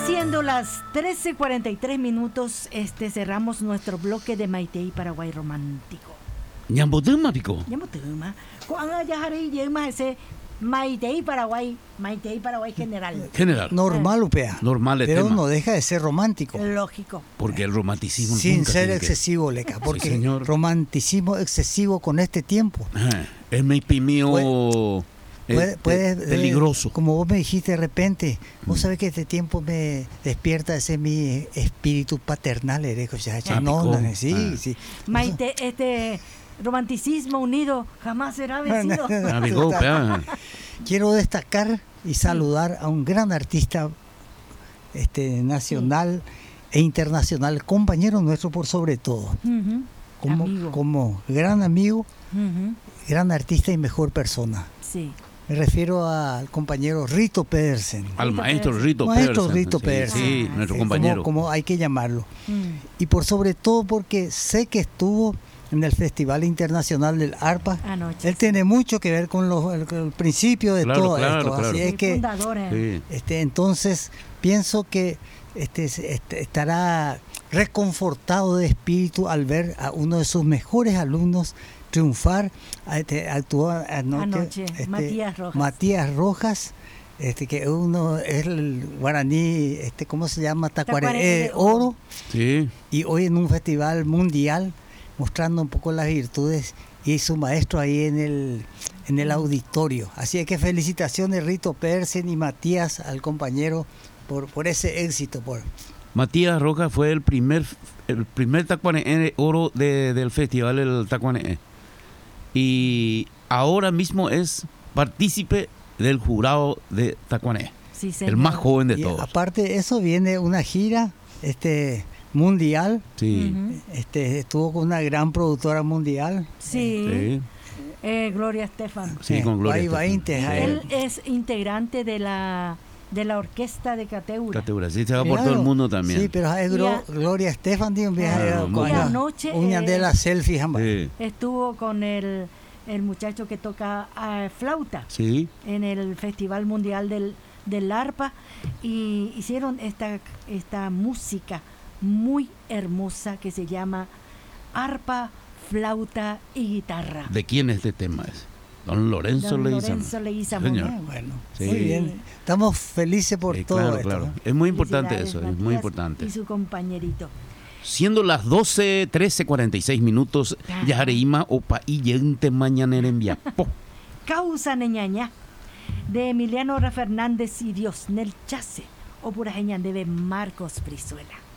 Siendo las 13:43, cerramos nuestro bloque de Maitei Paraguay romántico. Ñambotuma, pico. Ñambotuma. Cuando ya haré yema ese Maitei Paraguay general. General. Normal, upea. Normal el pero tema. no deja de ser romántico. Lógico. Porque el romanticismo Sin nunca ser tiene que- excesivo, Leca. Porque Sí, señor. romanticismo excesivo con este tiempo. Es mi pimío Puede, peligroso. como vos me dijiste de repente, vos sabés que este tiempo me despierta ese mi espíritu paternal, Ereco. Picó. Sí, sí. Maite, romanticismo unido jamás será vencido. Amigo, pea. Quiero destacar y saludar a un gran artista nacional e internacional, compañero nuestro por sobre todo, Ujú. Amigo. como gran amigo, Ujú. gran artista y mejor persona. Sí. Me refiero al compañero Rito Pedersen. Al maestro Rito Maestro Pedersen. Rito Sí, Pedersen. Sí, nuestro Sí, compañero. Como hay que llamarlo. Mm. Y por sobre todo porque sé que estuvo en el Festival Internacional del ARPA. Anoche. Él tiene mucho que ver con el principio de Claro, todo claro, esto. claro. Así El es que fundador, Sí. entonces pienso que estará reconfortado de espíritu al ver a uno de sus mejores alumnos triunfar. Actuó anoche Matías Rojas, que uno es el guaraní, ¿cómo se llama? Tacuaré de Oro, Sí. y hoy en un festival mundial mostrando un poco las virtudes, y su maestro ahí en el auditorio. Así es que felicitaciones Rito Pedersen y Matías, al compañero, por ese éxito. Matías Rojas fue el primer tacuané oro del festival del tacuané. Y ahora mismo es partícipe del jurado de tacuané. Sí, señor. El más joven de Y todos. aparte de eso viene una gira mundial. Sí. Ujú. Estuvo con una gran productora mundial. Sí. Sí. Gloria Estefan. Sí, con Gloria Ahí Estefan. va, Él es integrante de la orquesta de Cateura. Categoría. Sí, se va por Claro. todo el mundo también. Sí, pero es Gloria Estefan tiene un viaje Ah, muy Y bien. anoche uñas de la selfie. Sí. estuvo con el muchacho que toca flauta Sí. en el Festival Mundial del Arpa, y hicieron esta música muy hermosa que se llama Arpa, Flauta y Guitarra. ¿De quién este tema es? Don Lorenzo Don Leguizamón. Lorenzo Leguizamón. Señor. Bueno, Sí. muy bien. Estamos felices por todo Claro, esto. claro. ¿no? Es muy importante Felicidades, eso, es Matías muy importante. Y su compañerito. Siendo las 12:13:46, Yajareima Opa y Yente Mañanera en Viapo. Causa Neñaña, de Emiliano Fernández y Diosnel Chase, o Purajeñan de Marcos Brizuela.